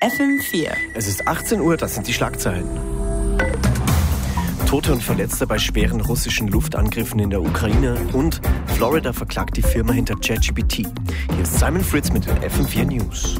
FM4. Es ist 18 Uhr, das sind die Schlagzeilen. Tote und Verletzte bei schweren russischen Luftangriffen in der Ukraine und Florida verklagt die Firma hinter ChatGPT. Hier ist Simon Fritz mit den FM4 News.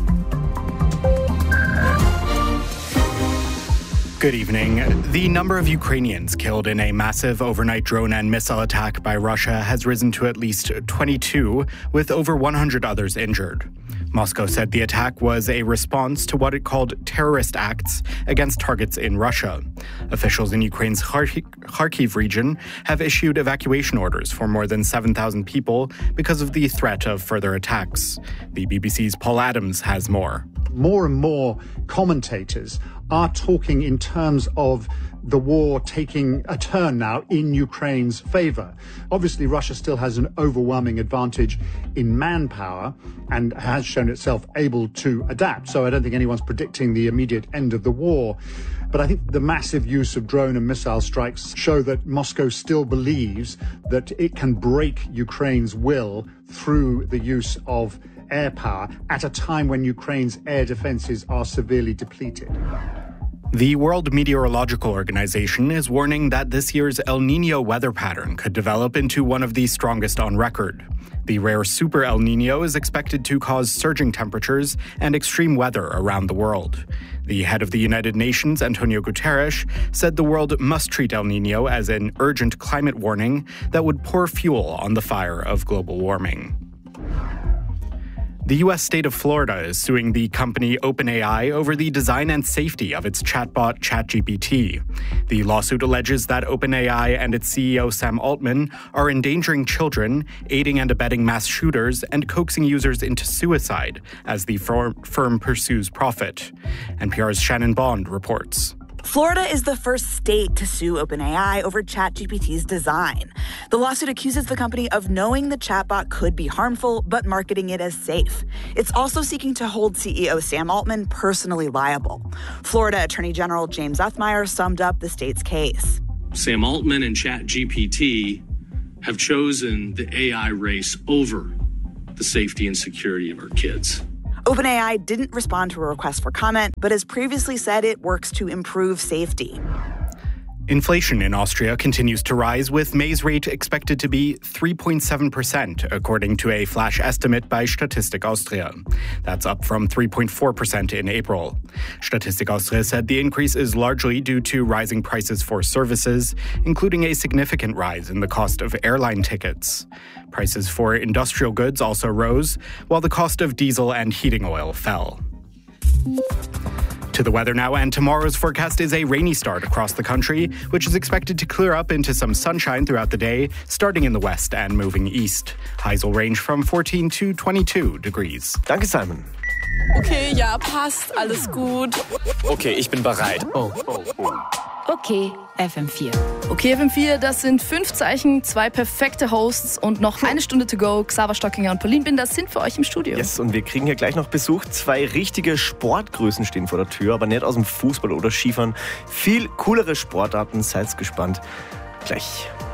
Good evening. The number of Ukrainians killed in a massive overnight drone and missile attack by Russia has risen to at least 22, with over 100 others injured. Moscow said the attack was a response to what it called terrorist acts against targets in Russia. Officials in Ukraine's Kharkiv region have issued evacuation orders for more than 7,000 people because of the threat of further attacks. The BBC's Paul Adams has more. More and more commentators are talking in terms of the war taking a turn now in Ukraine's favor. Obviously, Russia still has an overwhelming advantage in manpower and has shown itself able to adapt. So I don't think anyone's predicting the immediate end of the war. But I think the massive use of drone and missile strikes show that Moscow still believes that it can break Ukraine's will through the use of air power at a time when Ukraine's air defenses are severely depleted. The World Meteorological Organization is warning that this year's El Niño weather pattern could develop into one of the strongest on record. The rare Super El Niño is expected to cause surging temperatures and extreme weather around the world. The head of the United Nations, Antonio Guterres, said the world must treat El Niño as an urgent climate warning that would pour fuel on the fire of global warming. The U.S. state of Florida is suing the company OpenAI over the design and safety of its chatbot ChatGPT. The lawsuit alleges that OpenAI and its CEO Sam Altman are endangering children, aiding and abetting mass shooters, and coaxing users into suicide as the firm pursues profit. NPR's Shannon Bond reports. Florida is the first state to sue OpenAI over ChatGPT's design. The lawsuit accuses the company of knowing the chatbot could be harmful, but marketing it as safe. It's also seeking to hold CEO Sam Altman personally liable. Florida Attorney General James Othmeier summed up the state's case. Sam Altman and ChatGPT have chosen the AI race over the safety and security of our kids. OpenAI didn't respond to a request for comment, but has previously said it works to improve safety. Inflation in Austria continues to rise, with May's rate expected to be 3.7%, according to a flash estimate by Statistik Austria. That's up from 3.4% in April. Statistik Austria said the increase is largely due to rising prices for services, including a significant rise in the cost of airline tickets. Prices for industrial goods also rose, while the cost of diesel and heating oil fell. To the weather now, and tomorrow's forecast is a rainy start across the country, which is expected to clear up into some sunshine throughout the day, starting in the west and moving east. Highs will range from 14 to 22 degrees. Danke, Simon. Okay, ja, passt, alles gut. Okay, ich bin bereit. Okay, FM4. Okay, FM4, das sind 5 Zeichen, 2 perfekte Hosts und noch eine Stunde to go. Xaver Stockinger und Pauline Binder sind für euch im Studio. Yes, und wir kriegen hier gleich noch Besuch. 2 richtige Sportgrößen stehen vor der Tür, aber nicht aus dem Fußball oder Skifahren. Viel coolere Sportarten, seid gespannt. Gleich.